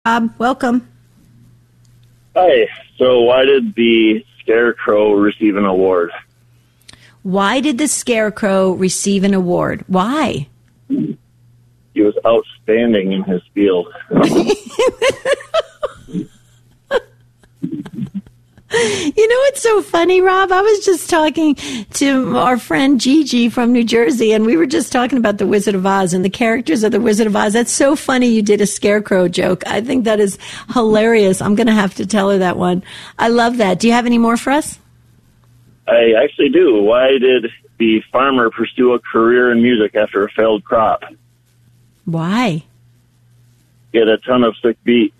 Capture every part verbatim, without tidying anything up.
Rob, welcome. Hi. So why did the Scarecrow receive an award? Why did the Scarecrow receive an award? Why? He was outstanding in his field. You know what's so funny, Rob? I was just talking to our friend Gigi from New Jersey, and we were just talking about the Wizard of Oz and the characters of the Wizard of Oz. That's so funny you did a Scarecrow joke. I think that is hilarious. I'm going to have to tell her that one. I love that. Do you have any more for us? I actually do. Why did the farmer pursue a career in music after a failed crop? Why? Get a ton of sick beats.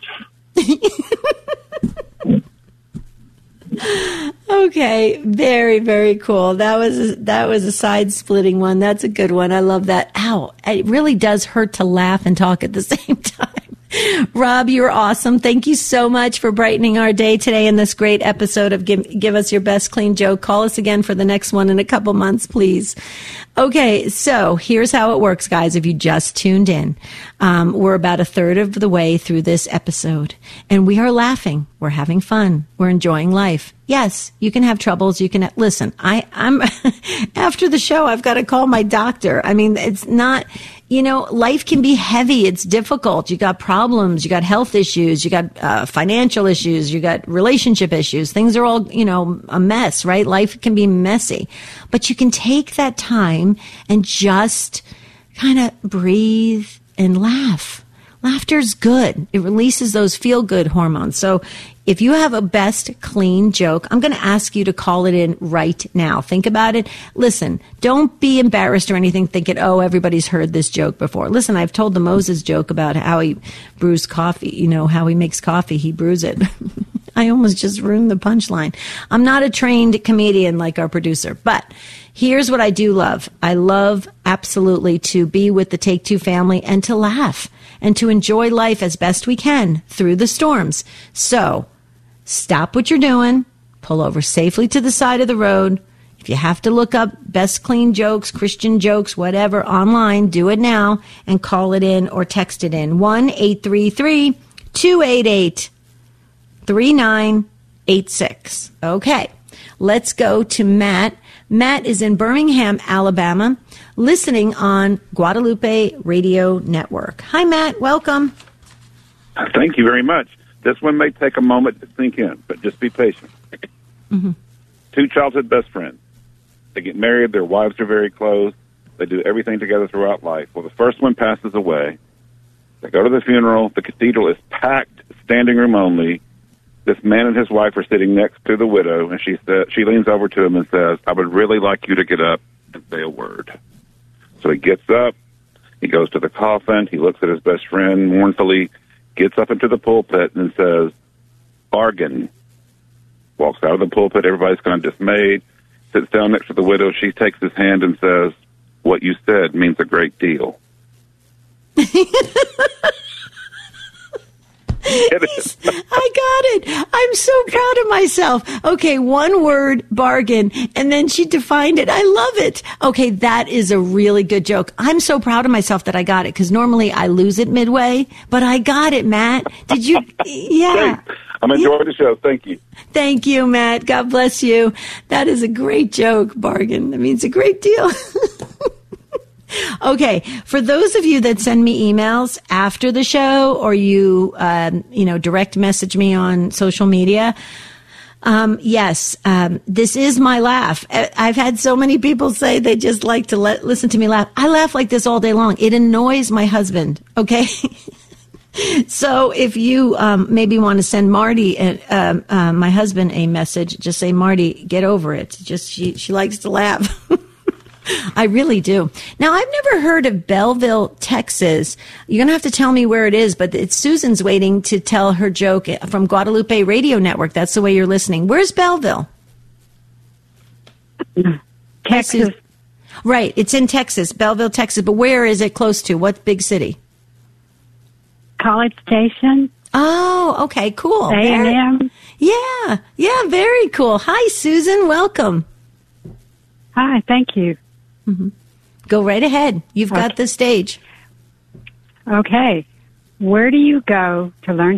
Okay, very, very cool. That was a, that was a side-splitting one. That's a good one. I love that. Ow, it really does hurt to laugh and talk at the same time. Rob, you're awesome. Thank you so much for brightening our day today in this great episode of Give, Give Us Your Best Clean Joke. Call us again for the next one in a couple months, please. Okay, so here's how it works, guys, if you just tuned in. Um, we're about a third of the way through this episode, and we are laughing. We're having fun. We're enjoying life. Yes, you can have troubles. You can listen. I, I'm after the show, I've got to call my doctor. I mean, it's not, you know, life can be heavy. It's difficult. You got problems. You got health issues. You got uh, financial issues. You got relationship issues. Things are all, you know, a mess, right? Life can be messy, but you can take that time and just kind of breathe and laugh. Laughter's good. It releases those feel-good hormones. So if you have a best clean joke, I'm going to ask you to call it in right now. Think about it. Listen, don't be embarrassed or anything thinking, oh, everybody's heard this joke before. Listen, I've told the Moses joke about how he brews coffee, you know, how he makes coffee, he brews it. I almost just ruined the punchline. I'm not a trained comedian like our producer, but here's what I do love. I love absolutely to be with the Take Two family and to laugh and to enjoy life as best we can through the storms. So stop what you're doing, pull over safely to the side of the road. If you have to look up best clean jokes, Christian jokes, whatever, online, do it now and call it in or text it in. one eight three three, two eight eight, three nine eight six. Okay, let's go to Matt. Matt is in Birmingham, Alabama, listening on Guadalupe Radio Network. Hi, Matt. Welcome. Thank you very much. This one may take a moment to sink in, but just be patient. Mm-hmm. Two childhood best friends. They get married. Their wives are very close. They do everything together throughout life. Well, the first one passes away. They go to the funeral. The cathedral is packed, standing room only. This man and his wife are sitting next to the widow, and she said, she leans over to him and says, I would really like you to get up and say a word. So he gets up. He goes to the coffin. He looks at his best friend mournfully, gets up into the pulpit and says, bargain. Walks out of the pulpit. Everybody's kind of dismayed. Sits down next to the widow. She takes his hand and says, what you said means a great deal. I got it. I'm so proud of myself. Okay, one word, bargain, and then she defined it. I love it. Okay, that is a really good joke. I'm so proud of myself that I got it, because normally I lose it midway, but I got it, Matt. Did you? Yeah. Thanks. I'm enjoying the show. Thank you. Thank you, Matt. God bless you. That is a great joke, bargain. That means a great deal. Okay, for those of you that send me emails after the show, or you, um, you know, direct message me on social media, um, yes, um, this is my laugh. I've had so many people say they just like to let, listen to me laugh. I laugh like this all day long. It annoys my husband. Okay. So if you um, maybe want to send Marty, uh, uh, uh, my husband, a message, just say, Marty, get over it. Just she she likes to laugh. I really do. Now, I've never heard of Belleville, Texas. You're going to have to tell me where it is, but it's Susan's waiting to tell her joke from Guadalupe Radio Network. That's the way you're listening. Where's Belleville? Texas. Right. It's in Texas, Belleville, Texas. But where is it close to? What big city? College Station. Oh, okay. Cool. A and M. Yeah. Yeah. Very cool. Hi, Susan. Welcome. Hi. Thank you. Mm-hmm. Go right ahead. You've okay. got the stage. Okay. Where do you go to learn